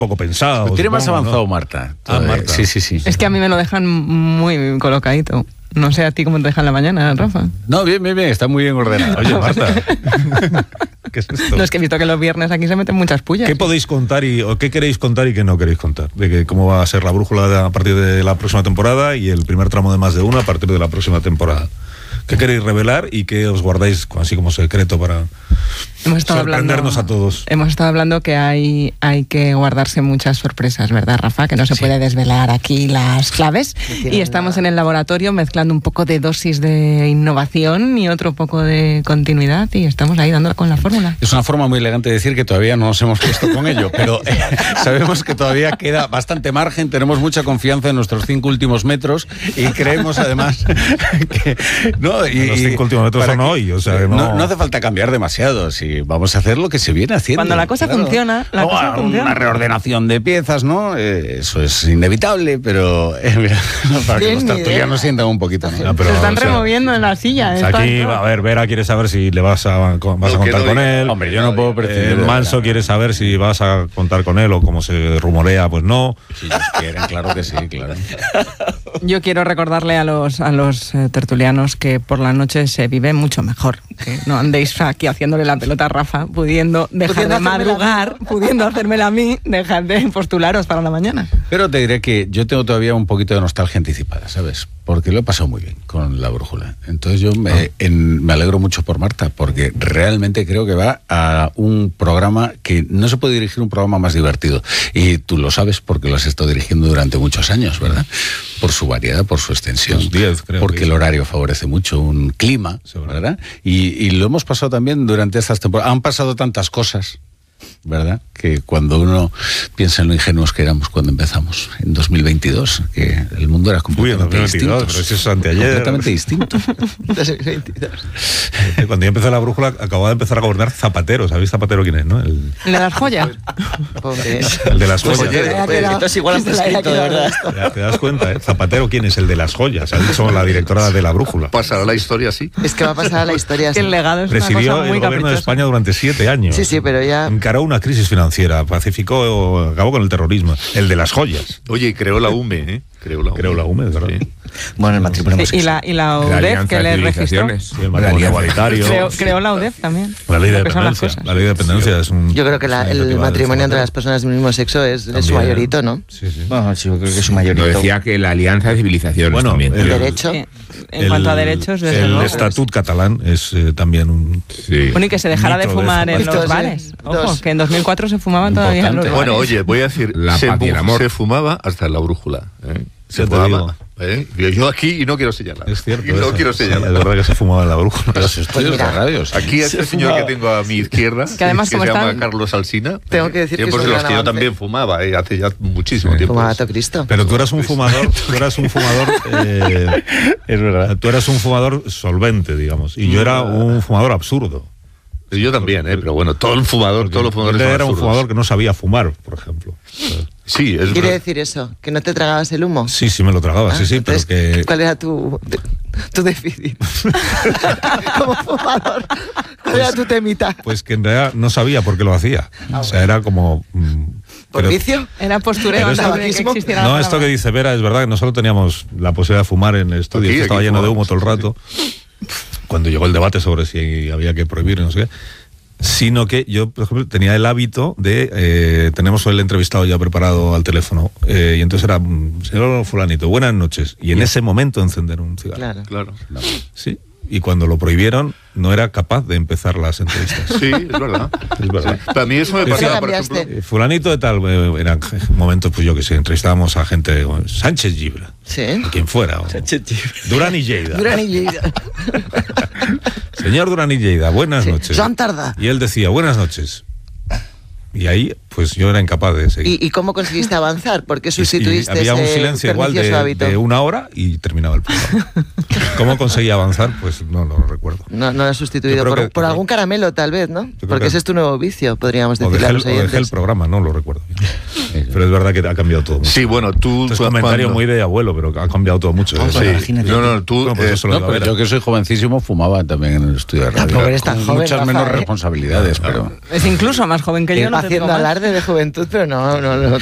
poco pensado. Pues tiene más avanzado, ¿no? Marta. Marta. Sí. Es que a mí me lo dejan muy colocadito. No sé a ti cómo te dejan la mañana, Rafa. No, bien, está muy bien ordenado. Oye, Marta, ¿qué es esto? No, es que he visto que los viernes aquí se meten muchas pullas. ¿Qué podéis contar o qué queréis contar y qué no queréis contar? De que cómo va a ser la brújula a partir de la próxima temporada y el primer tramo de Más de Uno a partir de la próxima temporada. ¿Qué queréis revelar y qué os guardáis así como secreto para sorprendernos a todos? Hemos estado hablando que hay que guardarse muchas sorpresas, ¿verdad, Rafa? Que no se puede desvelar aquí las claves. Y estamos en el laboratorio mezclando un poco de dosis de innovación y otro poco de continuidad y estamos ahí dándola con la fórmula. Es una forma muy elegante de decir que todavía no nos hemos puesto con ello, pero sabemos que todavía queda bastante margen, tenemos mucha confianza en nuestros 5 últimos metros y creemos además que... los 5 últimos metros son hoy, o sea, no hace falta cambiar demasiado, si vamos a hacer lo que se viene haciendo. Cuando la cosa funciona, cosa funciona. Una reordenación de piezas, ¿no? Eso es inevitable, pero para que los tertulianos sientan un poquito. ¿No? Se están removiendo en la silla. Aquí, a ver, Vera quiere saber si le vas a contar con él. Hombre, yo no puedo prescindir. Manso quiere saber si vas a contar con él o como se rumorea, pues no. Si ellos quieren, claro que sí, claro. Yo quiero recordarle a los tertulianos que por la noche se vive mucho mejor. Que no andéis aquí haciéndole la pelota a Rafa, pudiendo dejar de madrugar, pudiendo hacérmela a mí, dejad de postularos para la mañana. Pero te diré que yo tengo todavía un poquito de nostalgia anticipada, ¿sabes? Porque lo he pasado muy bien con la brújula. Entonces yo me alegro mucho por Marta, porque realmente creo que va a un programa que no se puede dirigir un programa más divertido. Y tú lo sabes porque lo has estado dirigiendo durante muchos años, ¿verdad? Por su variedad, por su extensión. 10, creo. Porque el horario favorece mucho, un clima, ¿verdad? Y lo hemos pasado también durante estas temporadas. Han pasado tantas cosas, ¿verdad? Que cuando uno piensa en lo ingenuos que éramos cuando empezamos, en 2022, que el mundo era completamente distinto. Pero eso es anteayer. Completamente distinto. 2022. Cuando yo empecé la brújula, acababa de empezar a gobernar Zapatero. ¿Sabéis Zapatero quién es, no? ¿El de las joyas? El de las joyas. Entonces igual han prescrito, de verdad. ¿Te das cuenta, Zapatero quién es? El de las joyas. Ha dicho la directora de la brújula. Pasará la historia así. Es que va a pasar a la historia así. El legado es Presidió una cosa muy el gobierno caprichosa de España durante 7 años. Sí, pero ya... Encaró una crisis financiera, pacificó, acabó con el terrorismo. El de las joyas. Oye, y creó la UME, ¿eh? Creó la UME, ¿verdad? Sí. Bueno, el matrimonio y la UDEF que le registró. Sí, el matrimonio igualitario. Creó la UDEF también. La ley de dependencia. La ley de dependencia es un... Yo creo que el matrimonio entre las personas del mismo sexo es su mayorito, ¿no? Sí. Bueno, sí, yo creo que es su mayorito. Lo decía que la Alianza de Civilizaciones también. El derecho. En cuanto a derechos, desde el luego. Estatut catalán es también un... Sí. Bueno, y que se dejara de fumar en los bares. Ojo, que en 2004 se fumaban todavía en los bares. Bueno, oye, voy a decir, se fumaba hasta en la brújula, ¿eh? Se fumaba, yo aquí y no quiero señalar. Es cierto. Y no quiero señalar. Es verdad que se fumaba en la brújula. Los estudios de radios. Aquí este señor que tengo a mi izquierda, que además se llama Carlos Alsina. Tengo que decir tiempos que en los que yo también fumaba, hace ya muchísimo tiempo. Fumaba todo Cristo. Pero tú eras un fumador, es verdad. Tú eras un fumador solvente, digamos, y yo era un fumador absurdo. Yo también, pero bueno, todos los fumadores él era un absurdos. fumador que no sabía fumar, por ejemplo. Sí, es ¿Quiere decir eso? ¿Que no te tragabas el humo? Sí, me lo tragaba, sí, entonces, pero que... ¿cuál era tu déficit? Como fumador, ¿cuál era tu temita? Pues que en realidad no sabía por qué lo hacía. O sea, era como... ¿Por vicio? Era postureo antes de que existiera. No, esto que dice Vera es verdad que no solo teníamos la posibilidad de fumar en el estudio, que estaba lleno de humo todo el rato. Cuando llegó el debate sobre si había que prohibir, no sé qué, sino que yo, por ejemplo, tenía el hábito de, tenemos el entrevistado ya preparado al teléfono, y entonces era, señor fulanito, buenas noches, y en ese momento encender un cigarro. Claro. Sí, y cuando lo prohibieron, no era capaz de empezar las entrevistas. Sí, es verdad. Es verdad. Sí. Para mí eso me pasaba, por ejemplo... Fulanito de tal, eran momentos, pues yo que sé, entrevistábamos a gente, Sánchez Gibra, quien fuera, o Durán y Lleida. Señor Durán y Lleida, buenas noches. Joan Tardá. Y él decía, buenas noches. Y ahí, pues yo era incapaz de seguir. ¿Y cómo conseguiste avanzar? ¿Por qué sustituiste había un silencio igual de 1 hora y terminaba el programa. ¿Cómo conseguí avanzar? Pues no lo recuerdo. No lo has sustituido por algún caramelo, tal vez, ¿no? Porque ese es tu nuevo vicio, podríamos decirle a los oyentes. O dejé el programa, no lo recuerdo bien. Pero pero es verdad que ha cambiado todo mucho. Sí, bueno, tú... Es un comentario muy de abuelo, pero ha cambiado todo mucho. Sí. No, tú... No, pero yo que soy jovencísimo fumaba también en el estudio de radio. Tampoco eres tan joven, muchas Rafa, menos responsabilidades, pero... Es incluso más joven que yo. No haciendo alarde de juventud, pero no